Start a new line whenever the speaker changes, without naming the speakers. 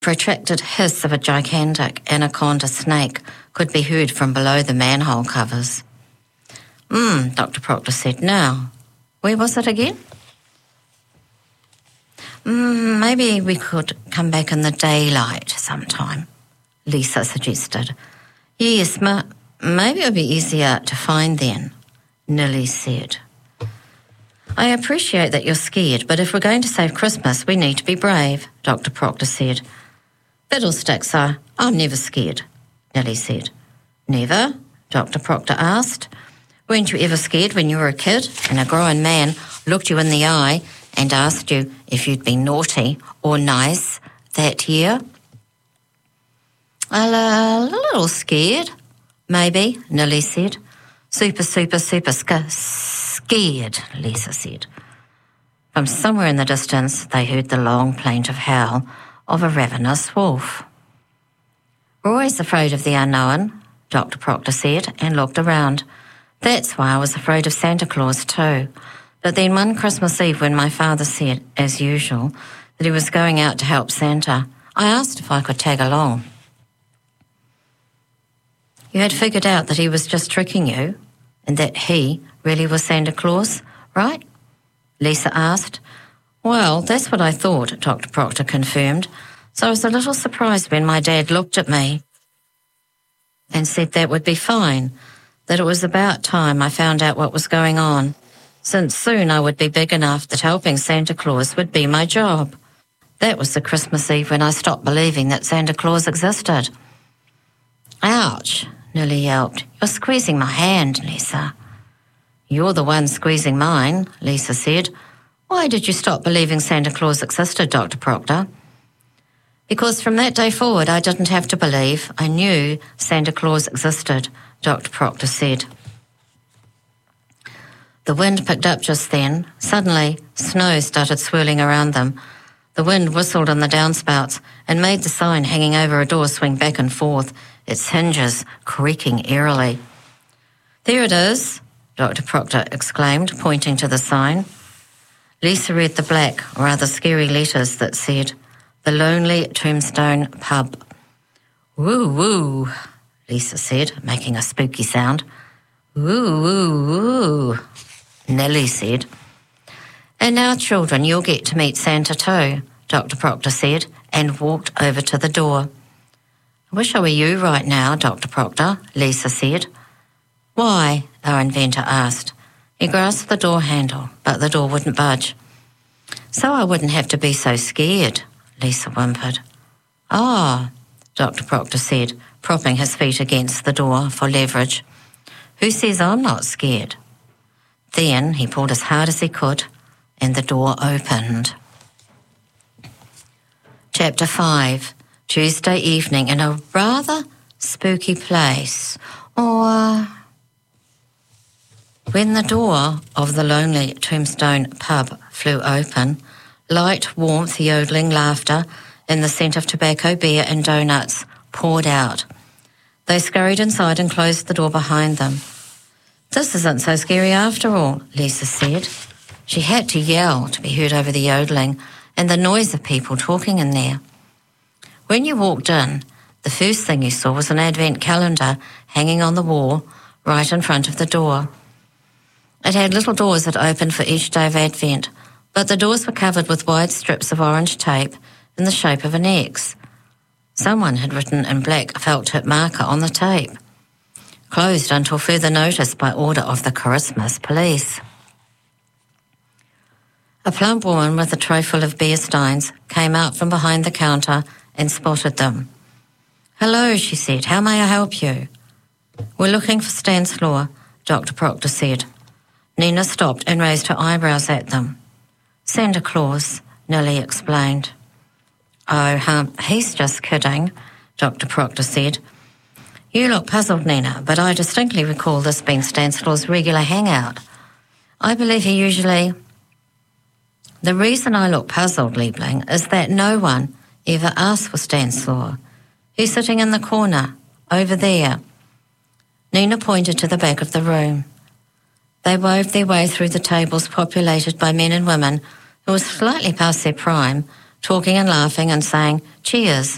protracted hiss of a gigantic anaconda snake could be heard from below the manhole covers. Dr. Proctor said. Now, where was it again? Maybe we could come back in the daylight sometime, Lisa suggested. Yes, maybe it would be easier to find then, Nilly said. I appreciate that you're scared, but if we're going to save Christmas, we need to be brave, Dr. Proctor said. Fiddlesticks, I'm never scared, Nilly said. Never? Dr. Proctor asked. Weren't you ever scared when you were a kid and a grown man looked you in the eye and asked you if you'd been naughty or nice that year? A little scared, maybe, Nilly said. Super scared, Lisa said. From somewhere in the distance, they heard the long plaintive howl of a ravenous wolf. We're always afraid of the unknown, Dr. Proctor said, and looked around. That's why I was afraid of Santa Claus too. But then one Christmas Eve when my father said, as usual, that he was going out to help Santa, I asked if I could tag along. You had figured out that he was just tricking you and that he really was Santa Claus, right? Lisa asked. Well, that's what I thought, Dr. Proctor confirmed. So I was a little surprised when my dad looked at me and said that would be fine, that it was about time I found out what was going on, since soon I would be big enough that helping Santa Claus would be my job. That was the Christmas Eve when I stopped believing that Santa Claus existed. Ouch, Nilly yelped. You're squeezing my hand, Lisa. You're the one squeezing mine, Lisa said. Why did you stop believing Santa Claus existed, Dr. Proctor? Because from that day forward, I didn't have to believe. I knew Santa Claus existed, Dr. Proctor said. The wind picked up just then. Suddenly, snow started swirling around them. The wind whistled in the downspouts and made the sign hanging over a door swing back and forth, its hinges creaking eerily. There it is, Dr. Proctor exclaimed, pointing to the sign. Lisa read the black, rather scary letters that said, The Lonely Tombstone Pub. Woo-woo, Lisa said, making a spooky sound. Woo-woo-woo, Nilly said. And now, children, you'll get to meet Santa too, Dr. Proctor said, and walked over to the door. I wish I were you right now, Dr. Proctor, Lisa said. Why? Our inventor asked. He grasped the door handle, but the door wouldn't budge. So I wouldn't have to be so scared, Lisa whimpered. Ah, Dr. Proctor said, propping his feet against the door for leverage. Who says I'm not scared? Then he pulled as hard as he could, and the door opened. Chapter 5, Tuesday evening in a rather spooky place, or... When the door of the Lonely Tombstone Pub flew open, light, warmth, yodeling laughter, and the scent of tobacco, beer and donuts poured out. They scurried inside and closed the door behind them. This isn't so scary after all, Lisa said. She had to yell to be heard over the yodeling and the noise of people talking in there. When you walked in, the first thing you saw was an advent calendar hanging on the wall right in front of the door. It had little doors that opened for each day of Advent, but the doors were covered with wide strips of orange tape in the shape of an X. Someone had written in black felt-tip marker on the tape. Closed until further notice by order of the Christmas police. A plump woman with a tray full of beer steins came out from behind the counter and spotted them. Hello, she said. How may I help you? We're looking for Stanislaw, Dr. Proctor said. Nina stopped and raised her eyebrows at them. Santa Claus, Nilly explained. Oh, he's just kidding, Dr. Proctor said. You look puzzled, Nina, but I distinctly recall this being Stanislaw's regular hangout. I believe he usually... The reason I look puzzled, Liebling, is that no one ever asked for Stanislaw. He's sitting in the corner, over there. Nina pointed to the back of the room. They wove their way through the tables populated by men and women who were slightly past their prime, talking and laughing and saying, cheers,